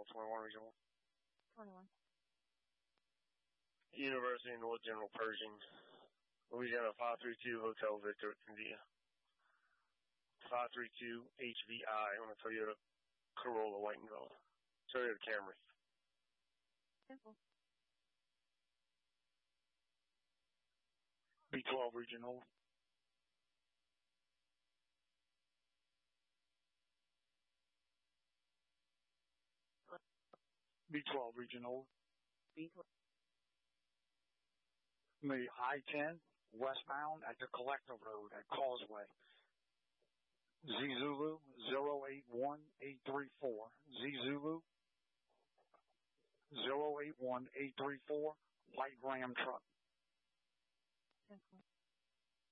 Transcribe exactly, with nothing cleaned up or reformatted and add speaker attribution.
Speaker 1: twenty-one Regional.
Speaker 2: twenty-one.
Speaker 1: University of North General Pershing, Louisiana five three two Hotel Victor India. five three two H V I on a Toyota Corolla White and Gold. Toyota Camry.
Speaker 2: Simple.
Speaker 3: B twelve Regional. B twelve Regional.
Speaker 2: B twelve.
Speaker 3: The I ten westbound at the Collector Road at Causeway. Z Zulu zero eight one eight three four. Z Zulu zero eight one eight three four. White Ram truck.
Speaker 2: Simple.